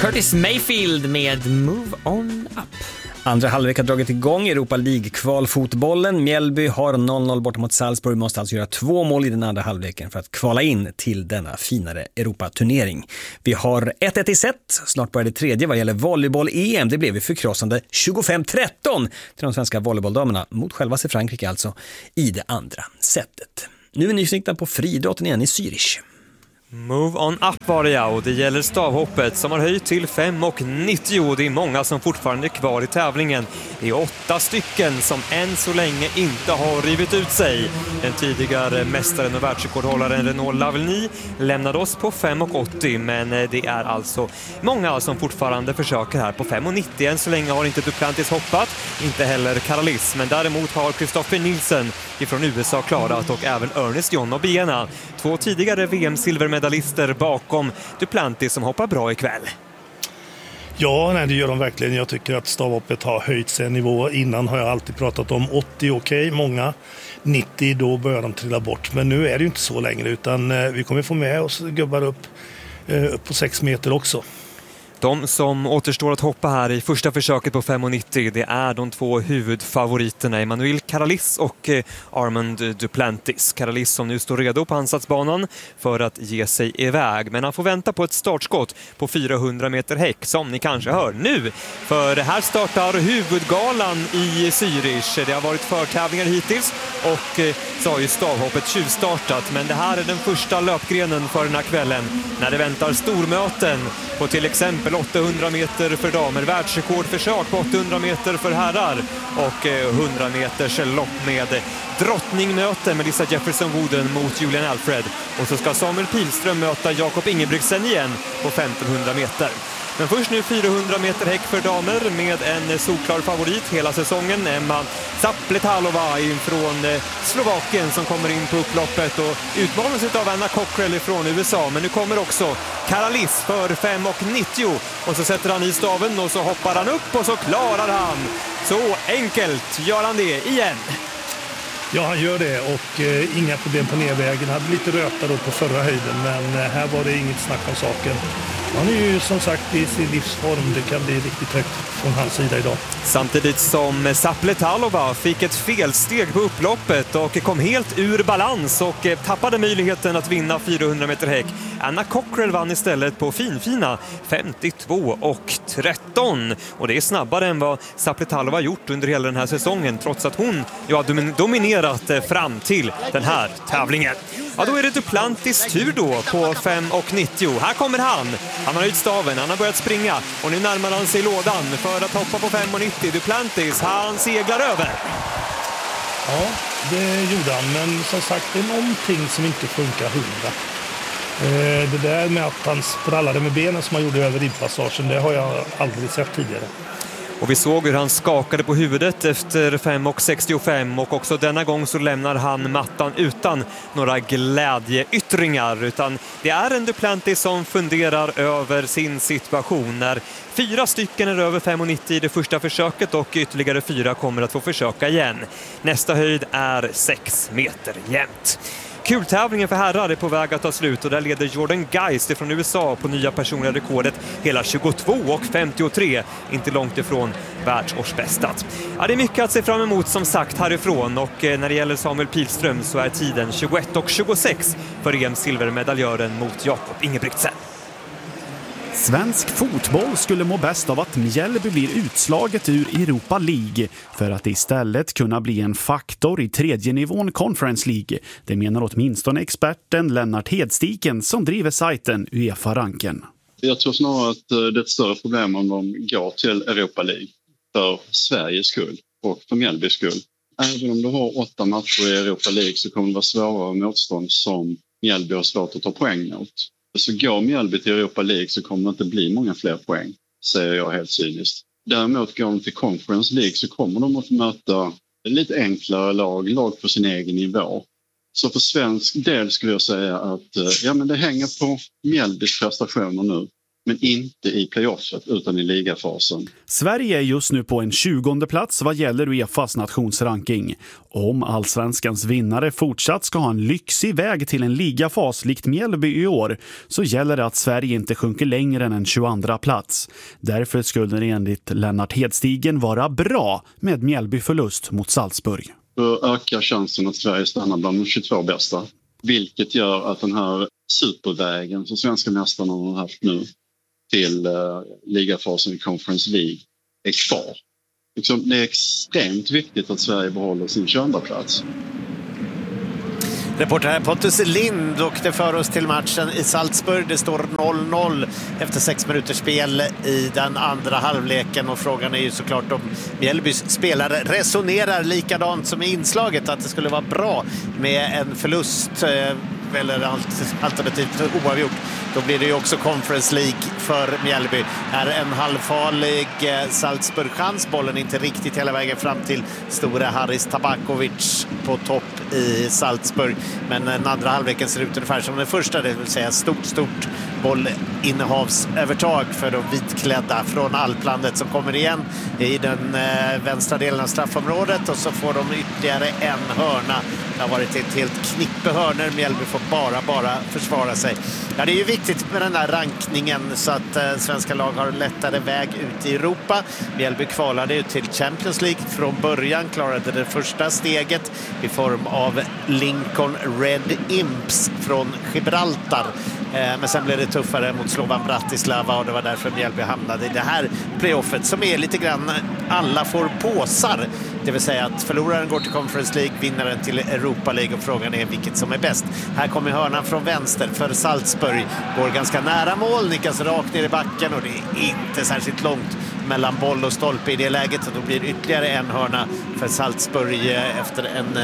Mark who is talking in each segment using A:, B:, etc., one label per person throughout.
A: Curtis Mayfield med Move On Up.
B: Andra halvlek har dragit igång Europa League-kvalfotbollen. Mjällby har 0-0 borta mot Salzburg, måste alltså göra 2 mål i den andra halvleken för att kvala in till denna finare Europa-turnering. Vi har 1-1 i set, snart börjar det tredje vad gäller volleyboll-EM. Det blev ju förkrossande 25-13 till de svenska volleybolldamerna mot själva sig Frankrike alltså i det andra setet. Nu är nyfikna på friidrotten igen i Zürich.
C: Move on up var det, ja, och det gäller stavhoppet som har höjt till 5,90. Det är många som fortfarande är kvar i tävlingen. Det är 8 stycken som än så länge inte har rivit ut sig. Den tidigare mästaren och världsrekordhållaren Renaud Lavigny lämnade oss på 5,80, men det är alltså många som fortfarande försöker här på 5,90. Än så länge har inte Duplantis hoppat, inte heller Karalis, men däremot har Christopher Nielsen ifrån USA klarat och även Ernest John Obiena, 2 tidigare VM-silvermedalister bakom Duplantis som hoppar bra ikväll.
D: Ja, nej, det gör de verkligen. Jag tycker att stavhoppet har höjt sig en nivå. Innan har jag alltid pratat om 80, okej, många 90, då börjar de trilla bort. Men nu är det ju inte så längre, utan vi kommer få med oss gubbar upp på 6 meter också.
C: De som återstår att hoppa här i första försöket på 5,90, det är de 2 huvudfavoriterna Emmanuel Karalis och Armand Duplantis. Karalis som nu står redo på ansatsbanan för att ge sig iväg, men han får vänta på ett startskott på 400 meter häck som ni kanske hör nu. För här startar huvudgalan i Zürich. Det har varit förtävlingar hittills och så har ju stavhoppet tjuvstartat, men det här är den första löpgrenen för den här kvällen när det väntar stormöten på till exempel 800 meter för damer, världsrekordförsök på 800 meter för herrar och 100 meters lopp med drottningmöte med Lisa Jefferson-Wooden mot Julian Alfred. Och så ska Samuel Pilström möta Jakob Ingebrigtsen igen på 1500 meter. Men först nu 400 meter häck för damer med en solklar favorit hela säsongen, Emma Zapletalova från Slovakien som kommer in på upploppet och utmanas av Anna Cockrell från USA. Men nu kommer också Karalis för 5,90 och så sätter han i staven och så hoppar han upp och så klarar han. Så enkelt gör han det igen.
D: Ja, han gör det och inga problem på nedvägen. Han hade lite röta då på förra höjden, men här var det inget snack om saken. Han är ju som sagt i sin livsform. Det kan bli riktigt högt från hans sida idag.
C: Samtidigt som Zapletalova fick ett felsteg på upploppet och kom helt ur balans och tappade möjligheten att vinna 400 meter häck. Anna Cockrell vann istället på finfina 52,13. Och det är snabbare än vad Zapletalova gjort under hela den här säsongen, trots att hon har dominerat fram till den här tävlingen. Ja, då är det Duplantis tur då på 5,90. Här kommer han. Han har höjt staven, han har börjat springa och nu närmar han sig lådan för att hoppa på 5,90. Duplantis, han seglar över.
D: Ja, det gjorde han, men som sagt det är någonting som inte funkar 100. Det där med att han sprallade med benen som han gjorde över ribbpassagen, det har jag aldrig sett tidigare.
C: Och vi såg hur han skakade på huvudet efter 5,65 och också denna gång så lämnar han mattan utan några glädjeyttringar, utan det är en Duplantis som funderar över sin situation när 4 stycken är över 5,90 i det första försöket och ytterligare 4 kommer att få försöka igen. Nästa höjd är 6 meter jämnt. Kultävlingen för herrar är på väg att ta slut och där leder Jordan Geist från USA på nya personliga rekordet hela 22,53, inte långt ifrån världsårsbästat. Ja, det är mycket att se fram emot som sagt härifrån och när det gäller Samuel Pilström så är tiden 21,26 för EM-silvermedaljören mot Jakob Ingebrigtsen.
E: Svensk fotboll skulle må bäst av att Mjällby blir utslaget ur Europa League för att istället kunna bli en faktor i 3:e nivån Conference League. Det menar åtminstone experten Lennart Hedstiken som driver sajten UEFA-ranken.
F: Jag tror snarare att det är ett större problem om de går till Europa League för Sveriges skull och för Mjällbys skull. Även om du har 8 matcher i Europa League så kommer det vara svårare motstånd som Mjällby har svårt att ta poäng mot. Så går Mjällby till Europa League så kommer det inte bli många fler poäng, säger jag helt cyniskt. Däremot går de till Conference League så kommer de att möta lite enklare lag på sin egen nivå. Så för svensk del skulle jag säga att men det hänger på Mjällbys prestationer nu. men inte i playoffet utan i ligafasen.
E: Sverige är just nu på en 20:e plats vad gäller UEFAs nationsranking. Om allsvenskans vinnare fortsatt ska ha en lyxig väg till en ligafas likt Mjällby i år, så gäller det att Sverige inte sjunker längre än en 22:a plats. Därför skulle det enligt Lennart Hedstigen vara bra med Mjällby förlust mot Salzburg.
F: Då ökar chansen att Sverige stannar bland de 22 bästa. Vilket gör att den här supervägen som svenska mästarna har haft nu till ligafasen i Conference League är kvar. Det är extremt viktigt att Sverige behåller sin 22:a plats.
G: Reporter Pontus Lind, och det för oss till matchen i Salzburg. Det står 0-0 efter 6 minuters spel i den andra halvleken, och frågan är ju såklart om Mjällbys spelare resonerar likadant som i inslaget, att det skulle vara bra med en förlust eller alternativt oavgjort. Då blir det ju också Conference League för Mjällby. Här en halvfarlig Salzburg-chans. Bollen inte riktigt hela vägen fram till stora Haris Tabakovic på topp i Salzburg. Men den andra halvleken ser ut ungefär som den första, det vill säga stort bollinnehavsövertag för de vitklädda från Alplandet som kommer igen i den vänstra delen av straffområdet, och så får de ytterligare en hörna. Det har varit ett helt knippe hörnor. Mjällby får bara försvara sig. Ja, det är ju viktigt med den här rankningen så att svenska lag har lättare väg ut i Europa. Mjällby kvalade ju till Champions League från början, klarade det första steget i form av Lincoln Red Imps från Gibraltar. Men sen blev det tuffare mot Slovan Bratislava, och det var därför Mjällby hamnade i det här playoffet som är lite grann alla får påsar. Det vill säga att förloraren går till Conference League, vinnaren till Europa League, och frågan är vilket som är bäst. Här kommer hörnan från vänster för Salzburg. Går ganska nära mål, nickas rakt ner i backen, och det är inte särskilt långt mellan boll och stolpe i det läget. Så då blir det ytterligare en hörna för Salzburg efter en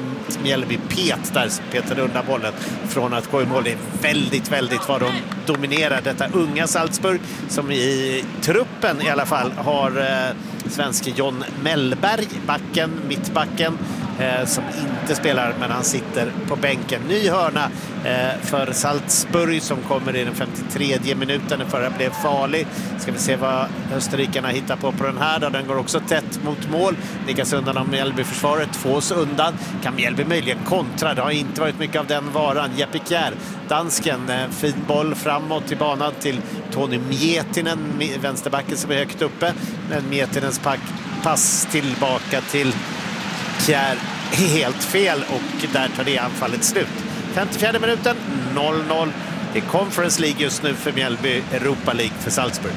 G: Mjällby-pet där petade undan bollen från att gå i mål. Det är väldigt vad de dominerar detta unga Salzburg, som i truppen i alla fall har svenske John Mellberg, mittbacken, som inte spelar, men han sitter på bänken. Ny hörna för Salzburg som kommer i den 53:e minuten. Den förra blev farlig. Ska vi se vad österrikarna hittar på den här då. Den går också tätt mot mål. Nickas undan av Mjällby-försvaret. Tvås undan. Kan Mjällby möjligen kontra? Det har inte varit mycket av den varan. Jeppe Kjær, dansken, fin boll framåt i banan till Toni Miettinen, vänsterbacken som är högt uppe. Men Miettinens pass tillbaka till Kjær är helt fel, och där tar det anfallet slut. 54:e minuten, 0-0. Det är Conference League just nu för Mjällby, Europa League för Salzburg.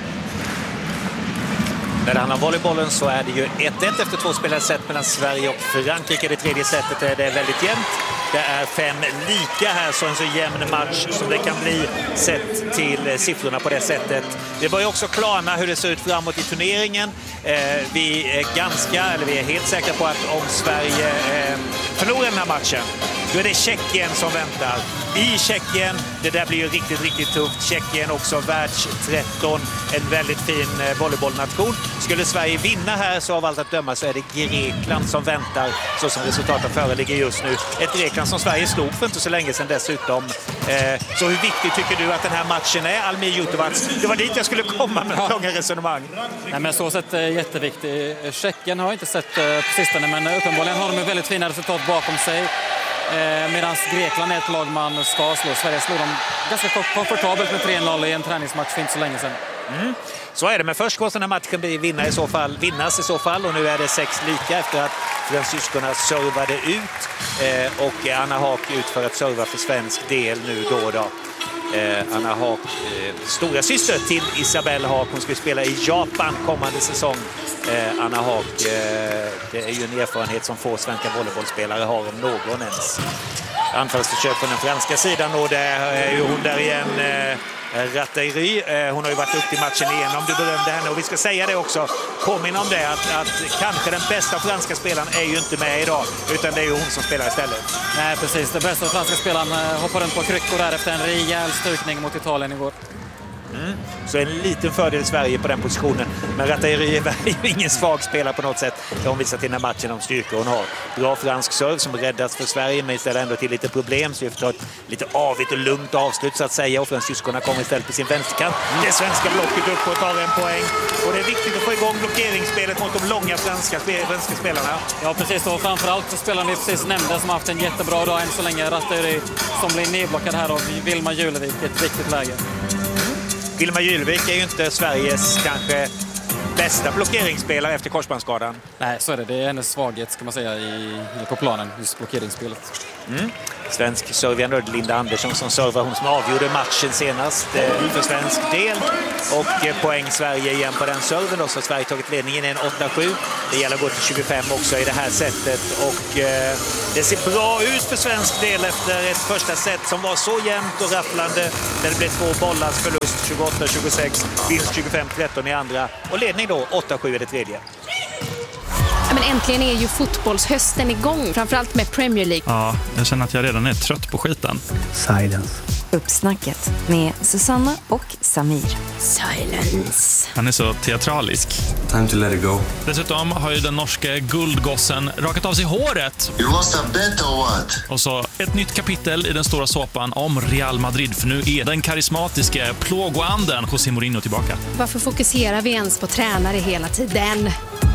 H: När det handlar om volleybollen så är det ju 1-1 efter 2 spelade set mellan Sverige och Frankrike. Det tredje setet är det väldigt jämnt. Det är 5 lika här, så en så jämn match som det kan bli sett till siffrorna på det sättet. Det börjar också klarna hur det ser ut framåt i turneringen. Vi är helt säkra på att om Sverige förlorar den här matchen, då är det Tjeckien som väntar. I Tjeckien, det där blir ju riktigt tufft. Tjeckien också världstretton, en väldigt fin volleybollnation. Skulle Sverige vinna här så av allt att döma så är det Grekland som väntar, så som resultaten föreligger just nu. Ett Grekland som Sverige slog för inte så länge sedan dessutom. Så hur viktigt tycker du att den här matchen är, Almir Jutovac? Det var dit jag skulle komma med ett långa resonemang.
I: Nej, men så sett jätteviktig. Tjeckien har jag inte sett på sistone, men uppenbarligen har de väldigt fina resultat bakom sig. Medan Grekland är ett lag man ska slå. Sverige slog dem ganska komfortabelt med 3-0 i en träningsmatch för inte så länge sedan.
H: Så är det, men först går den här matchen bli vinnas i så fall, och nu är det 6 lika efter att fransyskorna servade ut och Anna Haak ut för att serva för svensk del nu då. Anna Haak, stora syster till Isabelle Haak, hon ska spela i Japan kommande säsong. Anna Haak, det är ju en erfarenhet som få svenska volleybollspelare har, om någon ens. Anfallsförsök från den franska sidan, och det är ju hon där igen, Ratteri. Hon har ju varit upp i matchen igen, om du berömde henne, och vi ska säga det också, påminna om det att kanske den bästa franska spelaren är ju inte med idag, utan det är ju hon som spelar istället.
I: Nej, precis, den bästa franska spelaren hoppar runt på kryckor där efter en rejäl styrkning mot Italien igår.
H: Så en liten fördel Sverige på den positionen. Men Ratayeri är ju ingen svag spelare på något sätt. Det hon visat i den här matchen om styrkor hon har. Bra fransk serv som räddas för Sverige, men ställer ändå till lite problem. Så vi får ta ett lite avigt och lugnt avslut så att säga. Och fransyskorna kommer istället på sin vänsterkant. Det svenska blocket upp och tar en poäng. Och det är viktigt att få igång blockeringsspelet mot de långa franska spelarna.
I: Ja, precis. Och framförallt så spelar vi precis nämnde som har haft en jättebra dag än så länge. Ratayeri som blir nedblockad här av Vilma Julevik. Ett viktigt läge.
H: Vilma Julevik är ju inte Sveriges kanske bästa blockeringsspelare efter korsbandsskadan.
I: Nej, så är det. Det är hennes svaghet ska man säga på planen, just blockeringsspelet.
H: Svensk servian Linda Andersson som servar, hon som avgjorde matchen senast för svensk del. Och poäng Sverige igen på den serven då, så Sverige tagit ledningen i en 8-7. Det gäller att gå till 25 också i det här sättet. Och det ser bra ut för svensk del efter ett första set som var så jämnt och rafflande. Där det blev 2 bollars förlust, 28-26, vinst 25-13 i andra. Och ledning då 8-7 i det tredje.
J: Men äntligen är ju fotbollshösten igång, framförallt med Premier League.
K: Ja, jag känner att jag redan är trött på skiten.
L: Silence. Uppsnacket med Susanna och Samir.
J: Silence.
K: Han är så teatralisk.
M: Time to let it go.
K: Dessutom har ju den norske guldgossen rakat av sig håret.
M: You lost a bet or what?
K: Och så ett nytt kapitel i den stora såpan om Real Madrid. För nu är den karismatiska plågoanden José Mourinho tillbaka.
J: Varför fokuserar vi ens på tränare hela tiden?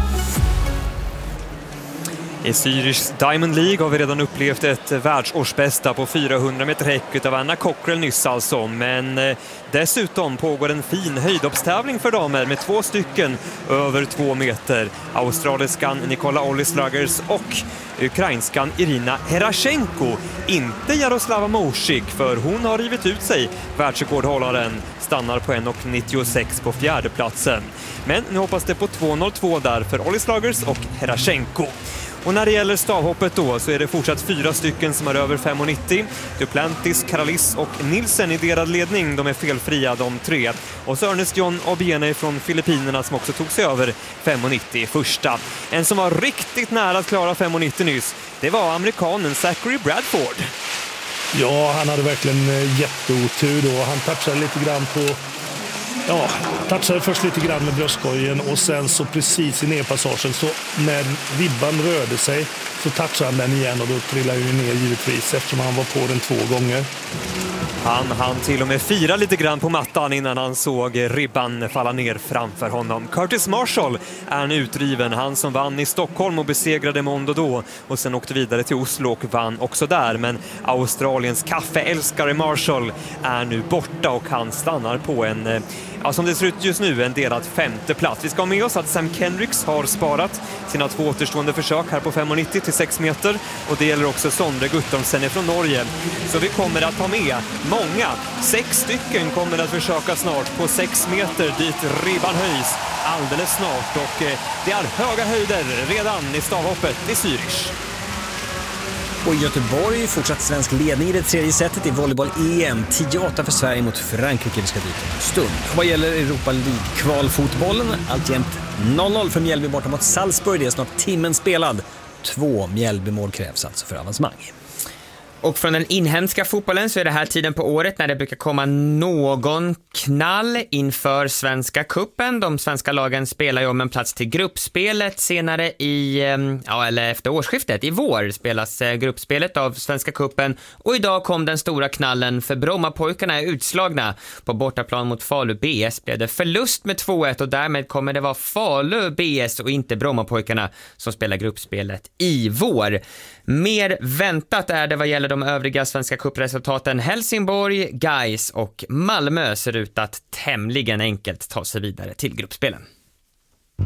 C: I Zürich Diamond League har vi redan upplevt ett världsårsbästa på 400 meter häck av Anna Cockrell nyss alltså. Men dessutom pågår en fin höjdhoppstävling för damer med 2 stycken över 2 meter. Australiskan Nikola Olli-Sluggers och ukrainskan Irina Herashenko. Inte Jaroslava Morsik, för hon har rivit ut sig. Världsrekordhållaren stannar på 1,96 på 4:e platsen. Men nu hoppas det på 2,02 där för Olli-Sluggers och Herashenko. Och när det gäller stavhoppet då så är det fortsatt 4 stycken som har över 5,90. Duplantis, Karalis och Nilsen i delad ledning. De är felfria de 3. Och så Ernest John Obiene från Filippinerna som också tog sig över 5,90 i första. En som var riktigt nära att klara 5,90 nyss, det var amerikanen Zachary Bradford.
D: Ja, han hade verkligen jätteotur då. Han touchade lite grann på... Ja, touchade först lite grann med bröstkorgen och sen så precis i nedpassagen så när ribban rörde sig så touchade han den igen och då trillade ju ner givetvis eftersom han var på den 2 gånger.
C: Han till och med fira lite grann på mattan innan han såg ribban falla ner framför honom. Curtis Marshall är en utdriven, han som vann i Stockholm och besegrade Mondo då och sen åkte vidare till Oslo och vann också där. Men Australiens kaffeälskare Marshall är nu borta och han stannar på en, som det ser ut just nu, en delad 5:e plats. Vi ska ha med oss att Sam Kendricks har sparat sina 2 återstående försök här på 5,90 till 6 meter och det gäller också Sondre Guttormsen från Norge. Så vi kommer att ha med många, 6 stycken kommer att försöka snart på 6 meter dit ribban höjs alldeles snart och det är höga höjder redan i stavhoppet i Zürich.
B: Och i Göteborg fortsatt svensk ledning i det 3:e setet i volleyboll-EM. 10-8 för Sverige mot Frankrike. Vi ska dit en stund. Och vad gäller Europa League-kvalfotbollen, alltjämt 0-0 för Mjällby borta mot Salzburg. Det är snart timmen spelad. 2 Mjällby-mål krävs alltså för avancemang.
A: Och från den inhemska fotbollen så är det här tiden på året när det brukar komma någon knall inför Svenska kuppen. De svenska lagen spelar ju om en plats till gruppspelet senare eller efter årsskiftet. I vår spelas gruppspelet av Svenska kuppen och idag kom den stora knallen för Brommapojkarna är utslagna. På bortaplan mot Falu BS blev det förlust med 2-1 och därmed kommer det vara Falu BS och inte Brommapojkarna som spelar gruppspelet i vår. Mer väntat är det vad gäller de övriga Svenska cupresultaten. Helsingborg, Gais och Malmö ser ut att tämligen enkelt ta sig vidare till gruppspelen.